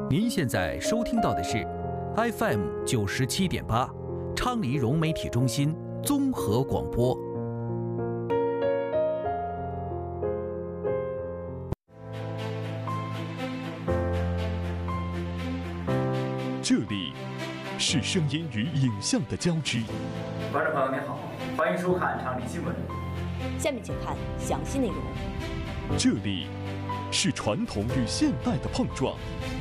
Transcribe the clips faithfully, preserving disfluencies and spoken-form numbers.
您现在收听到的是 F M 九十七点八昌黎融媒体中心综合广播。 这里是声音与影像的交织。 观众朋友您好，欢迎收看昌黎新闻。 下面请看详细内容。 这里是传统与现代的碰撞。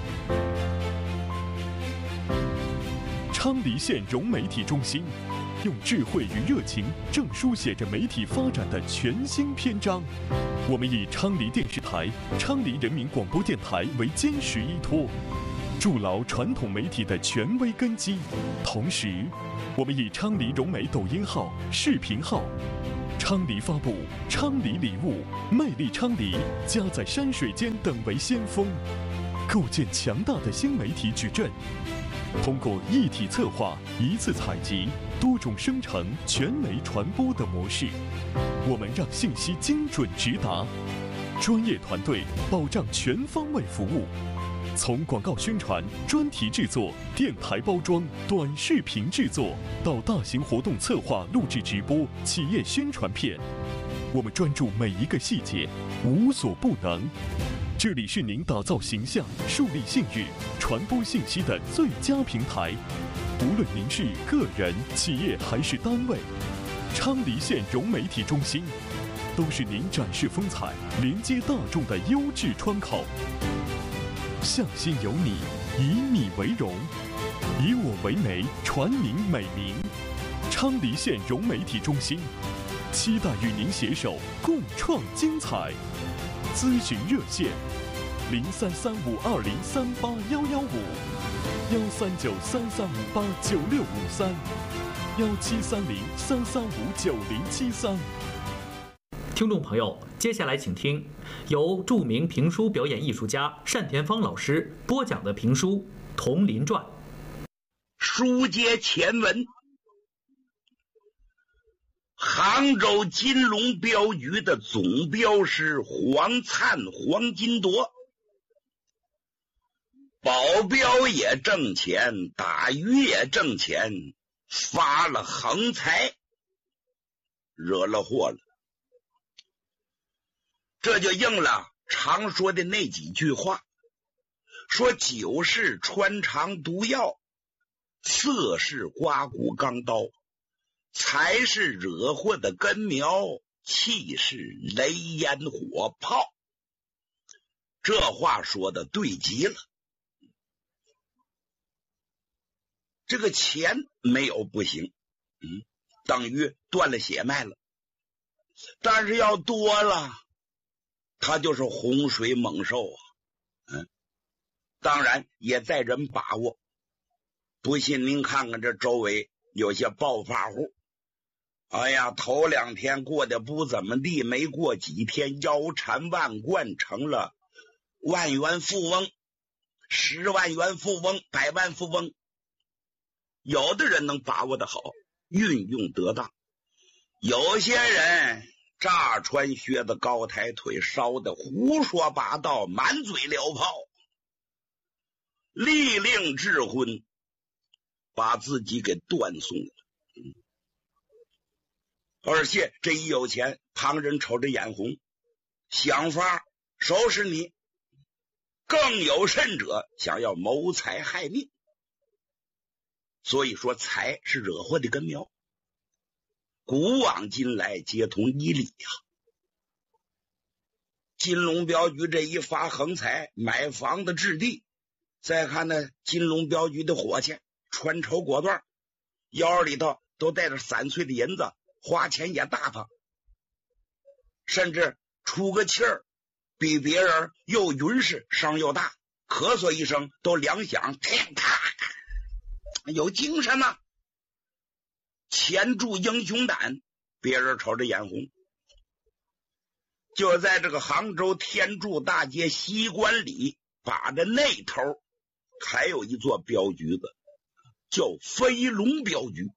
昌黎县融媒体中心用智慧与热情，正书写着媒体发展的全新篇章。我们以昌黎电视台、昌黎人民广播电台为坚实依托，筑牢传统媒体的权威根基。同时，我们以昌黎融媒抖音号、视频号、昌黎发布、昌黎礼物、魅力昌黎、家在山水间等为先锋，构建强大的新媒体矩阵。通过一体策划、一次采集、多种生成、全媒传播的模式，我们让信息精准直达，专业团队保障全方位服务。从广告宣传、专题制作、电台包装、短视频制作，到大型活动策划、录制直播、企业宣传片，我们专注每一个细节，无所不能。这里是您打造形象、树立信誉、传播信息的最佳平台。无论您是个人、企业还是单位，昌黎县融媒体中心都是您展示风采、连接大众的优质窗口。向心有你，以你为荣，以我为媒，传您美名。昌黎县融媒体中心期待与您携手共创精彩。咨询热线：零三三五二零三八幺幺五，幺三九三三五八九六五三，幺七三零三三五九零七三。 听众朋友，接下来请听由著名评书表演艺术家单田芳老师播讲的评书《铜林传》。 书接前文，杭州金龙镖局的总镖师黄灿、黄金铎，保镖也挣钱，打鱼也挣钱，发了横财，惹了祸了。这就应了常说的那几句话，说酒是穿肠毒药，色是刮骨钢刀，财是惹祸的根苗，气是雷烟火炮。这话说的对极了。这个钱没有不行，嗯，等于断了血脉了。但是要多了，它就是洪水猛兽啊。嗯，当然也在人把握。不信您看看这周围有些暴发户，哎呀，头两天过得不怎么地，没过几天腰缠万贯，成了万元富翁、十万元富翁、百万富翁。有的人能把握得好，运用得当，有些人炸穿靴子高抬腿，烧得胡说八道，满嘴燎炮，利令智昏，把自己给断送了。而且这一有钱，旁人瞅着眼红，想法收拾你，更有甚者想要谋财害命。所以说财是惹祸的根苗，古往今来皆同一理呀。金龙镖局这一发横财，买房子置地，再看那金龙镖局的伙计穿绸裹缎，腰里头都带着散碎的银子，花钱也大方，甚至出个气儿比别人又匀实，声又大，咳嗽一声都两响，听他有精神呐、啊，钱助英雄胆，别人瞅着眼红。就在这个杭州天柱大街西关里把着那头，还有一座镖局子，叫飞龙镖局。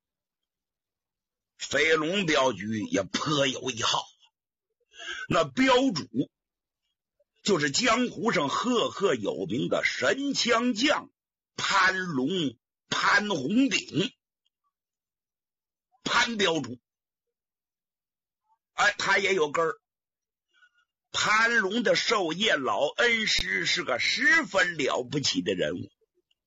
飞龙镖局也颇有一号，那镖主就是江湖上赫赫有名的神枪将潘龙潘洪鼎，潘标主。哎，他也有根儿。潘龙的授业老恩师是个十分了不起的人物，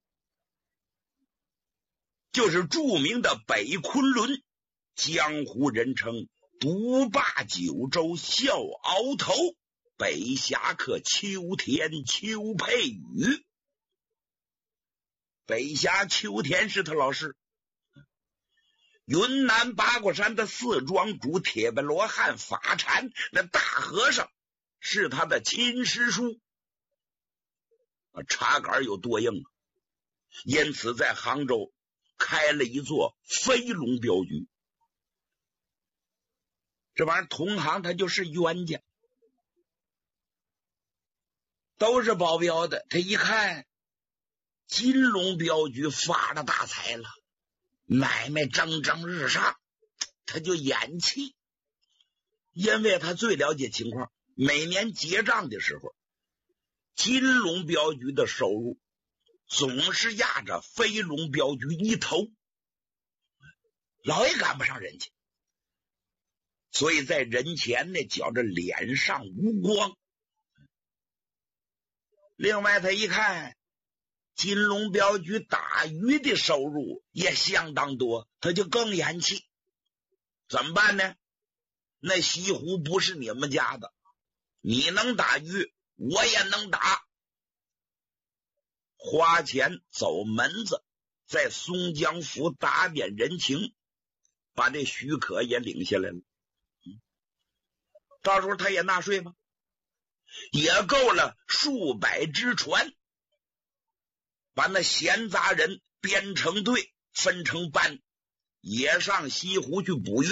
就是著名的北昆仑，江湖人称独霸九州笑鳌头，北侠客秋田邱佩宇。北侠秋田是他老师，云南八卦山的四庄主铁背罗汉法禅那大和尚是他的亲师叔，茶杆有多硬啊！因此在杭州开了一座飞龙镖局。这玩意儿同行他就是冤家，都是保镖的。他一看金龙镖局发了大财了，买卖蒸蒸日上，他就眼气，因为他最了解情况。每年结账的时候，金龙镖局的收入总是压着飞龙镖局一头，老也赶不上人家，所以在人前呢觉着脸上无光。另外他一看金龙镖局打鱼的收入也相当多，他就更眼气。怎么办呢？那西湖不是你们家的，你能打鱼我也能打。花钱走门子，在松江府打点人情，把这许可也领下来了。到时候他也纳税吗？也够了数百只船，把那闲杂人编成队，分成班，也上西湖去捕鱼。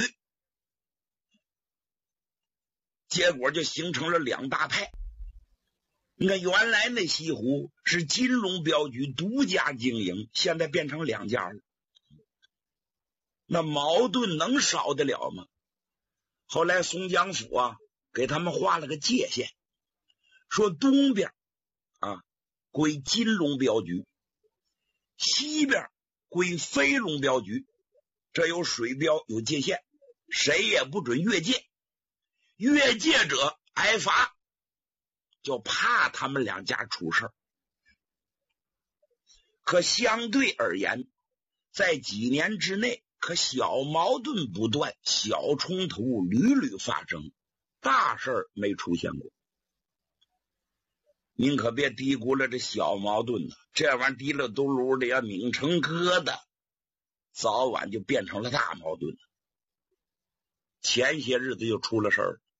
结果就形成了两大派。你看原来那西湖是金龙镖局独家经营，现在变成两家了，那矛盾能少得了吗？后来松江府啊给他们画了个界限，说东边啊归金龙镖局，西边归飞龙镖局，这有水标有界限，谁也不准越界，越界者挨罚，就怕他们两家出事儿。可相对而言，在几年之内可小矛盾不断，小冲突屡屡发生，大事儿没出现过。您可别低估了这小矛盾了，这玩意儿滴了嘟噜的要拧成疙瘩，早晚就变成了大矛盾了。前些日子就出了事儿，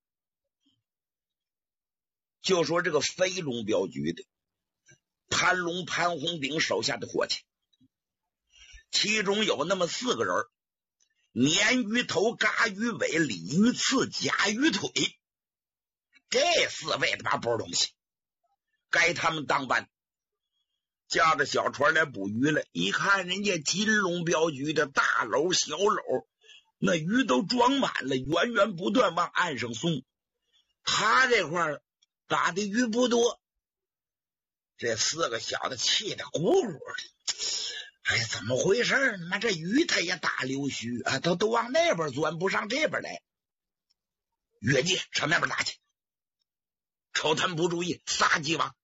就说这个飞龙镖局的潘龙潘洪鼎手下的伙计，其中有那么四个人，鲶鱼头、嘎鱼尾、鲤鱼刺、甲鱼腿，这四位他妈不是东西，该他们当班，驾着小船来捕鱼了。一看人家金龙镖局的大篓小篓，那鱼都装满了，源源不断往岸上送，他这块打的鱼不多。这四个小子气得鼓鼓的，哎，怎么回事？他妈这鱼他也打溜须啊，都都往那边钻，不上这边来，越界上那边打去，瞅他们不注意撒鸡王。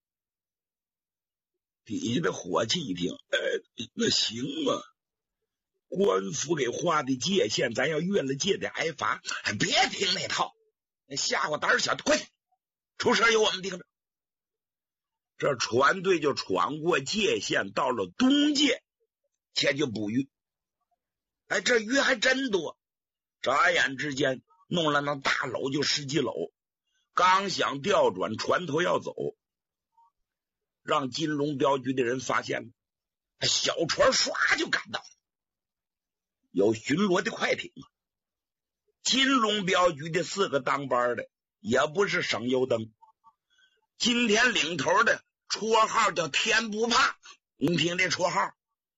底下的伙计一听，哎，那行啊，官府给划的界限，咱要越了界得挨罚，哎，别听那套，吓唬胆小的，快点，出事有我们盯着。这船队就闯过界限，到了东界前就捕鱼。哎，这鱼还真多，眨眼之间弄了那大篓就十几篓，刚想调转船头要走，让金龙镖局的人发现了，小船唰就赶到，有巡逻的快艇。金龙镖局的四个当班的也不是省油灯，今天领头的绰号叫天不怕，你听这绰号。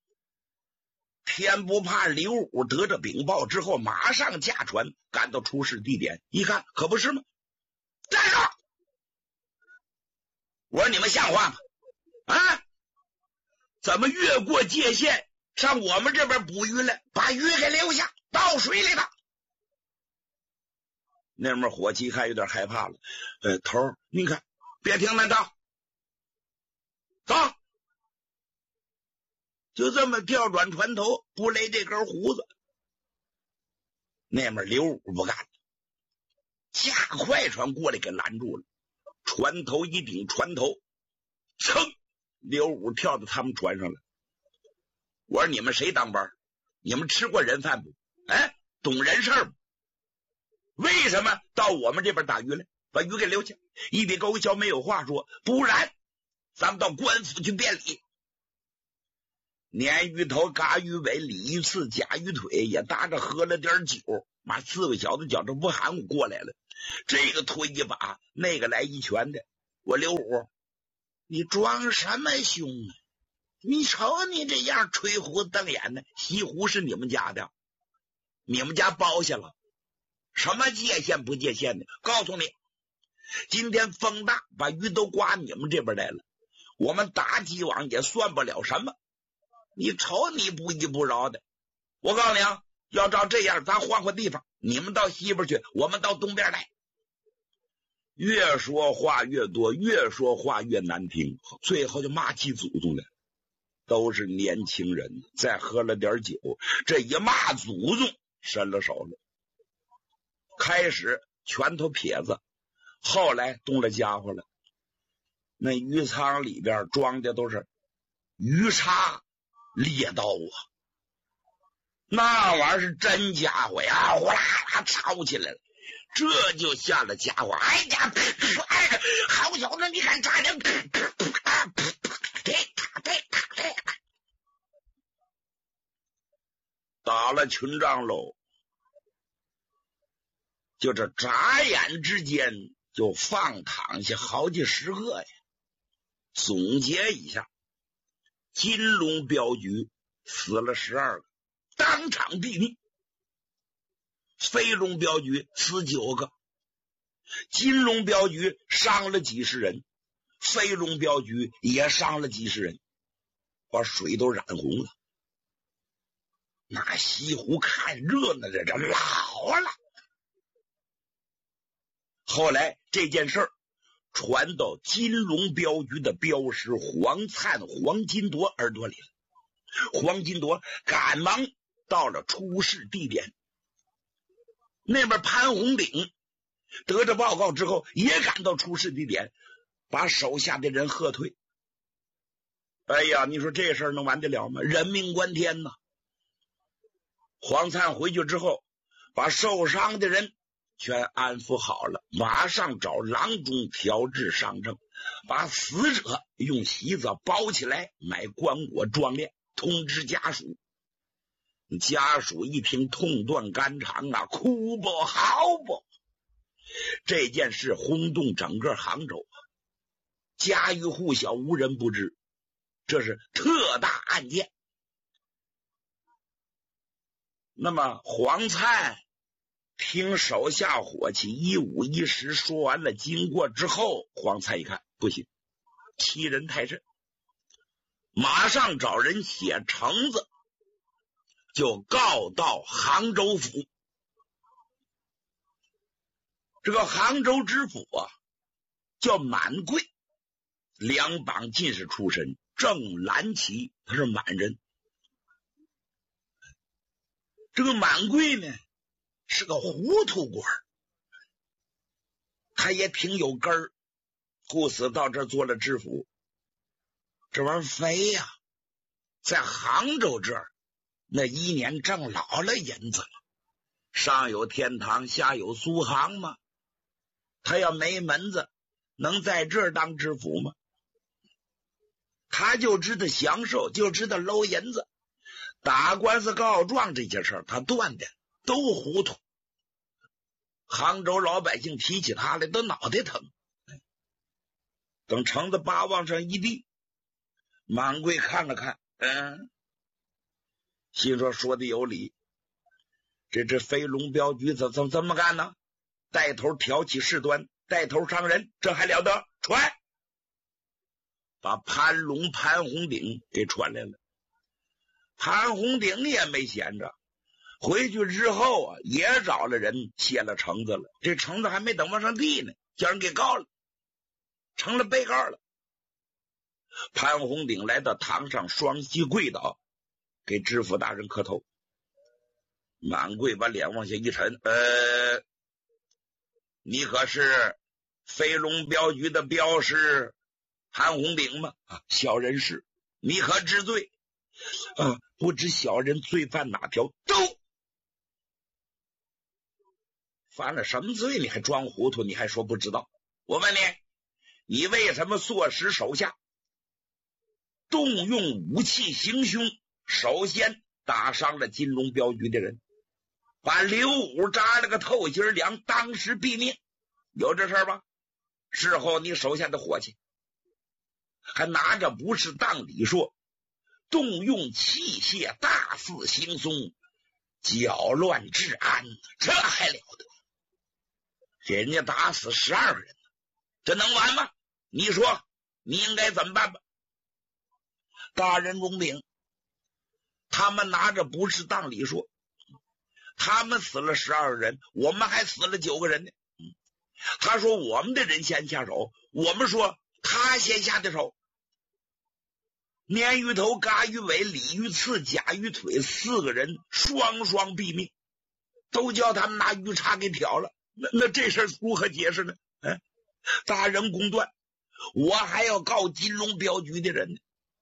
天不怕刘武得着禀报之后，马上驾船赶到出事地点，一看可不是吗？站住！ 我说你们像话吗？啊，怎么越过界限上我们这边捕鱼来，把鱼给留下倒水里了？那边伙计还有点害怕了。呃，头儿，你看，别听那道，走，就这么调转船头，不勒这根胡子。那边刘武不干了，驾快船过来给拦住了，船头一顶船头，噌，刘武跳到他们船上了。我说你们谁当班？你们吃过人饭不？哎，懂人事不？为什么到我们这边打鱼来？把鱼给留下，一笔勾销没有话说，不然咱们到官府去辩理。鲶鱼头、嘎鱼尾、鲤鱼刺、甲鱼腿，也搭着喝了点酒，妈四个小子觉着不含糊过来了，这个推一把，那个来一拳的。我刘武，你装什么凶啊？你瞅你这样吹胡子瞪眼的，西湖是你们家的，你们家包下了，什么界限不界限的？告诉你，今天风大，把鱼都刮你们这边来了，我们打几网也算不了什么。你瞅你不依不饶的，我告诉你啊，要照这样，咱换换地方，你们到西边去，我们到东边来。越说话越多，越说话越难听，最后就骂起祖宗来。都是年轻人，再喝了点酒，这一骂祖宗，伸了手了。开始拳头撇子，后来动了家伙了。那鱼仓里边装的都是鱼叉、猎刀啊，那玩意儿是真家伙呀！哗啦啦吵起来了，这就下了家伙。哎呀，哎，好小子，你敢炸人！打了群仗喽，就这眨眼之间就放躺下好几十个呀。总结一下，金龙镖局死了十二个，当场毙命；飞龙镖局死九个，金龙镖局伤了几十人，飞龙镖局也伤了几十人，把水都染红了。那西湖看热闹的人老了。后来这件事儿传到金龙镖局的镖师黄灿、黄金铎耳朵里了。黄金铎赶忙到了出事地点，那边潘红岭得着报告之后也赶到出事地点，把手下的人喝退。哎呀，你说这事儿能完得了吗？人命关天呐！黄灿回去之后，把受伤的人全安抚好了，马上找郎中调治伤症，把死者用席子包起来，买棺椁装殓，通知家属。家属一听痛断肝肠啊，哭不嚎不。这件事轰动整个杭州啊，家喻户晓，无人不知，这是特大案件。那么黄灿听手下伙计一五一十说完了经过之后，黄灿一看不行，欺人太甚，马上找人写呈子，就告到杭州府。这个杭州知府啊叫满贵，两榜进士出身，正蓝旗，他是满人。这个满贵呢是个糊涂官，他也挺有根儿，故此到这儿做了知府。这玩意儿肥呀、啊，在杭州这儿那一年挣老了银子了，上有天堂下有苏杭吗？他要没门子能在这儿当知府吗？他就知道享受，就知道搂银子，打官司告状这些事儿他断的都糊涂。杭州老百姓提起他来都脑袋疼。等橙子八往上一递，满贵看了看，嗯，心说说的有理，这这飞龙镖局怎怎怎么干呢？带头挑起事端，带头伤人，这还了得？传把潘龙、潘红顶给传来了。潘红顶也没闲着，回去之后啊，也找了人写了橙子了。这橙子还没等往上递呢，叫人给告了，成了被告了。潘红顶来到堂上，双膝跪倒，给知府大人磕头。满贵把脸往下一沉，呃，你可是飞龙镖局的镖师潘红顶吗？啊，小人是。你可知罪？啊，不知小人罪犯哪条？都犯了什么罪？你还装糊涂？你还说不知道？我问你，你为什么唆使手下动用武器行凶？首先打伤了金龙镖局的人，把刘武扎了个透心凉，当时毙命，有这事吧？事后你手下的伙计还拿着不是当理说，动用器械大肆行凶，搅乱治安，这还了得？人家打死十二个人，这能完吗？你说你应该怎么办吧？大人容禀，他们拿着不是当理说，他们死了十二个人，我们还死了九个人呢。他说我们的人先下手，我们说他先下的手。鲶鱼头、嘎鱼尾、鲤鱼刺、甲鱼腿四个人双双毙命，都叫他们拿鱼叉给挑了。那那这事如何解释呢？哎，大人公断，我还要告金龙镖局的人呢。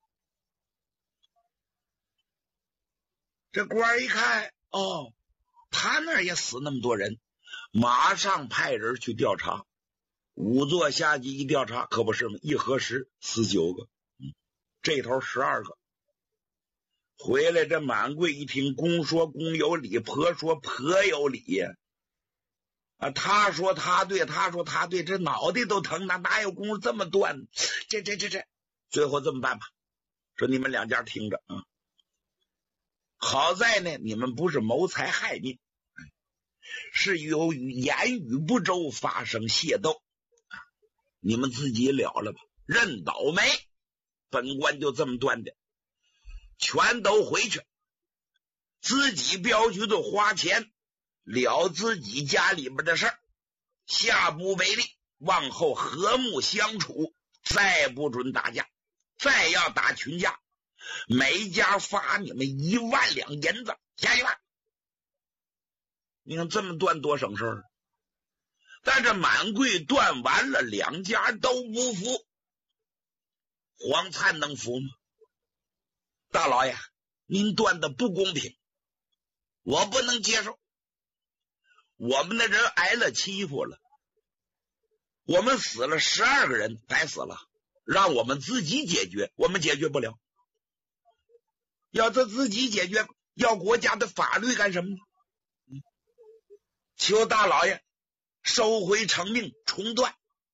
这官一看，哦，他那儿也死那么多人，马上派人去调查。五座下级一调查，可不是吗？一核实，死九个，嗯，这头十二个。回来这满贵一听，公说公有理，婆说婆有理呀。啊，他说他对，他说他对，这脑袋都疼，哪哪有功夫这么断？这这这这，最后这么办吧？说你们两家听着啊。好在呢，你们不是谋财害命，是由于言语不周发生械斗，你们自己了了吧，认倒霉。本官就这么断的，全都回去，自己镖局都花钱了自己家里边的事儿，下不为例，往后和睦相处，再不准打架，再要打群架，每家发你们一万两银子，下去吧。你看这么断多省事儿。但这满贵断完了，两家都不服。黄灿能服吗？大老爷，您断的不公平，我不能接受。我们的人挨了欺负了，我们死了十二个人，白死了，让我们自己解决，我们解决不了。要他自己解决，要国家的法律干什么呢？嗯、求大老爷收回成命，重断。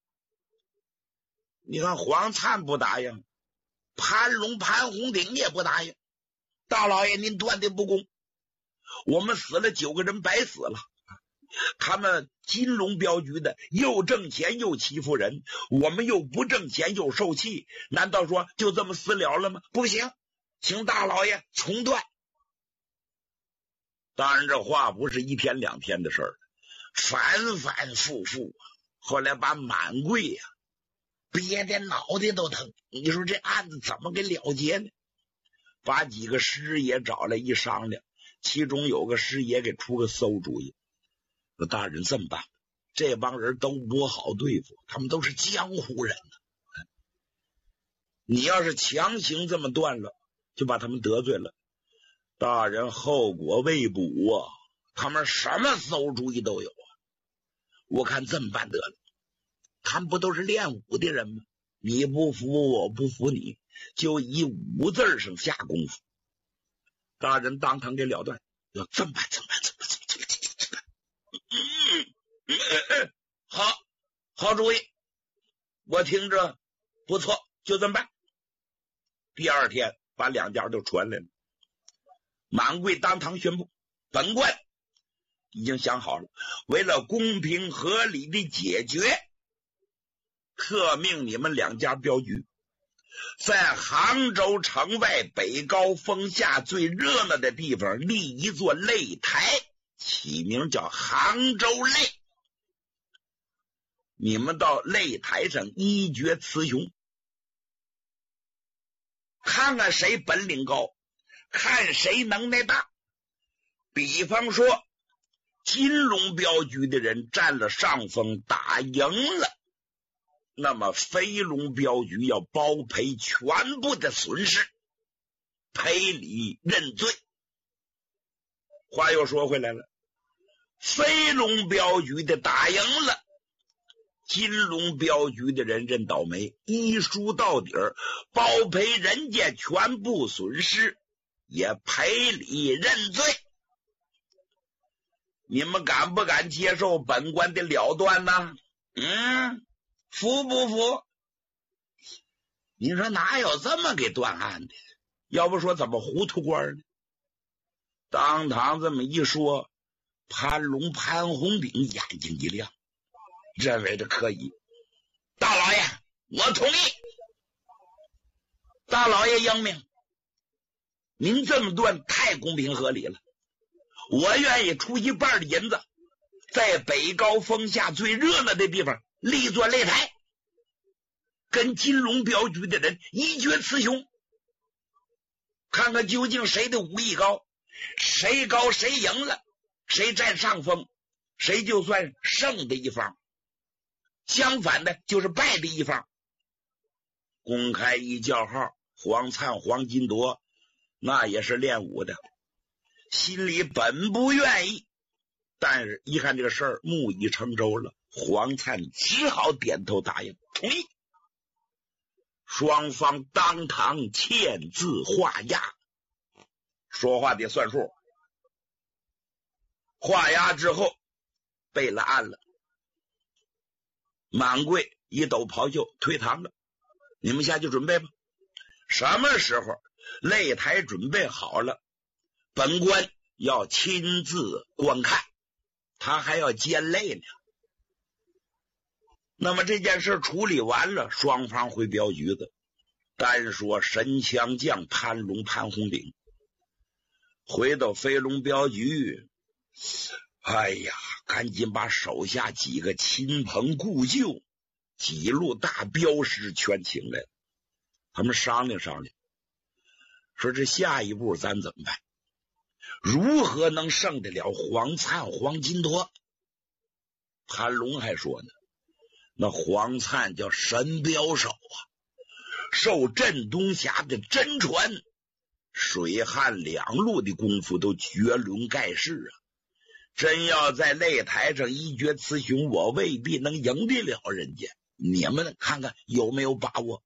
你看黄灿不答应，潘龙、潘红顶也不答应。大老爷您断的不公，我们死了九个人，白死了。他们金龙镖局的又挣钱又欺负人，我们又不挣钱又受气，难道说就这么死了了吗？不行，请大老爷重断。当然这话不是一天两天的事儿，反反复复，后来把满贵呀、啊、憋得脑袋都疼。你说这案子怎么给了结呢？把几个师爷找来一商量，其中有个师爷给出个馊主意，说大人这么办，这帮人都不好对付，他们都是江湖人呢、啊。你要是强行这么断了，就把他们得罪了，大人后果未卜啊！他们什么馊主意都有啊！我看这么办得了，他们不都是练武的人吗？你不服我不服你，就以武字上下功夫。大人当堂给了断，要这么办，这么办，这么办，这么办，这么办。嗯嗯嗯，好，好主意，我听着不错，就这么办。第二天把两家都传来了，满贵当堂宣布，本官已经想好了，为了公平合理的解决，特命你们两家镖局在杭州城外北高峰下最热闹的地方立一座擂台，起名叫杭州擂。你们到擂台上一决雌雄，看看谁本领高，看谁能耐大。比方说金龙镖局的人占了上风，打赢了，那么飞龙镖局要包赔全部的损失，赔礼认罪。话又说回来了，飞龙镖局的打赢了，金龙镖局的人认倒霉，一输到底儿，包赔人家全部损失，也赔礼认罪。你们敢不敢接受本官的了断呢？嗯，服不服？你说哪有这么给断案的？要不说怎么糊涂官呢？当堂这么一说，潘龙潘红顶眼睛一亮，认为这可以。大老爷，我同意。大老爷英明，您这么断太公平合理了，我愿意出一半的银子，在北高峰下最热闹的地方立座擂台，跟金龙镖局的人一决雌雄，看看究竟谁的武艺高，谁高谁赢了，谁占上风，谁就算胜的一方，相反的就是败的一方。公开一叫号，黄灿黄金铎那也是练武的，心里本不愿意，但是一看这个事儿木已成舟了，黄灿只好点头答应同意。双方当堂签字画押，说话得算数。画押之后备了案了，满柜一斗袍袖推堂了，你们下去准备吧。什么时候擂台准备好了，本官要亲自观看，他还要监擂呢。那么这件事处理完了，双方回镖局子。单说神枪将潘龙潘红顶回到飞龙镖局，哎呀，赶紧把手下几个亲朋故旧、几路大镖师全请来了。他们商量商量，说这下一步咱怎么办？如何能胜得了黄灿黄金铎？潘龙还说呢，那黄灿叫神镖手啊，受镇东峡的真传，水旱两路的功夫都绝伦盖世啊！真要在擂台上一决雌雄，我未必能赢得了人家。你们看看有没有把握？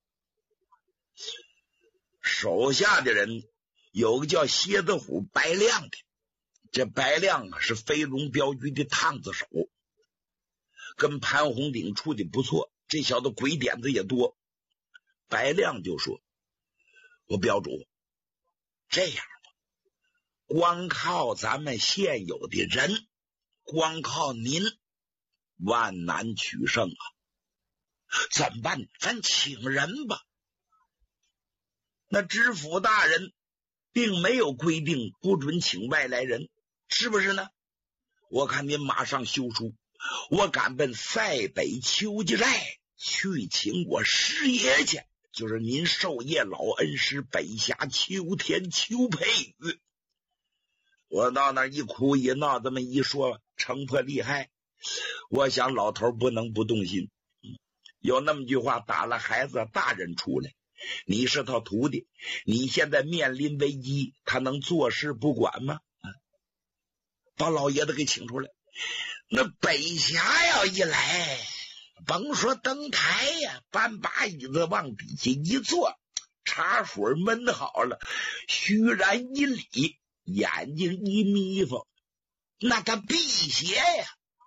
手下的人有个叫蝎子虎白亮的，这白亮啊是飞龙镖局的烫子手，跟潘红顶处的不错，这小子鬼点子也多。白亮就说，我镖主这样吧，光靠咱们现有的人，光靠您万难取胜啊，怎么办？咱请人吧。那知府大人并没有规定不准请外来人，是不是呢？我看您马上修书，我赶奔塞北邱家寨去请我师爷去，就是您授业老恩师北峡秋天邱培宇。我到那一哭一闹，这么一说，城破厉害，我想老头不能不动心。有那么句话，打了孩子大人出来，你是他徒弟，你现在面临危机，他能坐视不管吗？把老爷子给请出来。那北峡要一来，甭说登台呀，搬把椅子往底下一坐，茶水闷好了，虚然一礼，眼睛一眯缝，那他辟邪呀。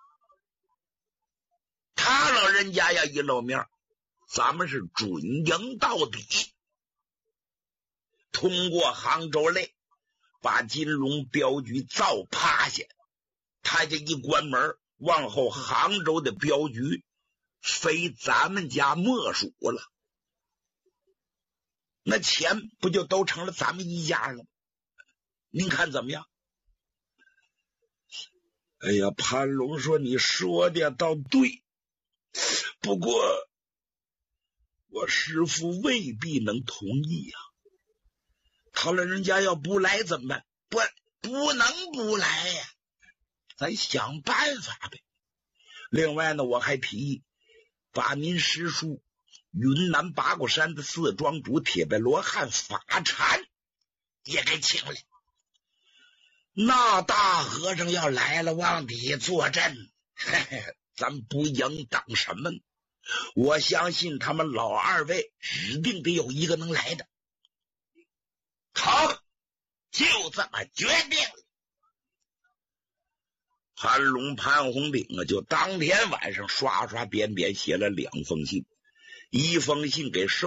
他老人家要一露面，咱们是准赢到底。通过杭州擂，把金龙镖局造趴下，他这一关门，往后杭州的镖局非咱们家莫属了。 那钱不就都成了咱们一家了？您看怎么样？哎呀，潘龙说你说的倒对，不过我师父未必能同意呀、啊。他老人家要不来怎么办？不，不能不来呀、啊，咱想办法呗。另外呢，我还提议把您师叔云南八卦山的四庄主铁背罗汉法禅也给请来。那大和尚要来了，往底下坐镇，嘿嘿，咱不应等什么呢？我相信他们老二位指定得有一个能来的。好，就这么决定了。潘龙潘红顶啊，就当天晚上刷刷边边写了两封信，一封信给受